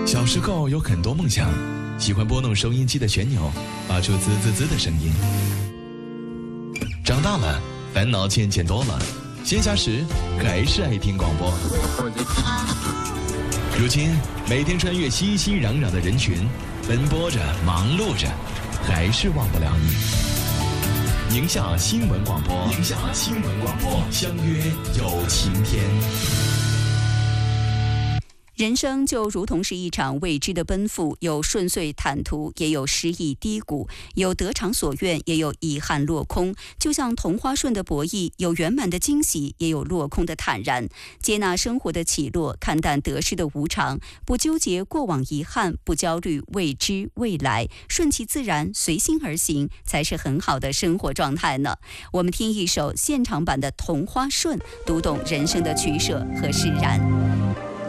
小时候有很多梦想，喜欢拨弄收音机的旋钮，发出滋滋滋的声音。长大了，烦恼渐渐多了，闲暇时还是爱听广播。如今，每天穿越熙熙攘攘的人群，奔波着，忙碌着，还是忘不了你。宁夏新闻广播，宁夏新闻广播，相约有晴天。 人生就如同是一场未知的奔赴，有顺遂坦途，也有失意低谷，有得偿所愿，也有遗憾落空。就像同花顺的博弈，有圆满的惊喜，也有落空的坦然。接纳生活的起落，看淡得失的无常，不纠结过往遗憾，不焦虑未知未来，顺其自然，随心而行，才是很好的生活状态呢。我们听一首现场版的《同花顺》，读懂人生的取舍和释然。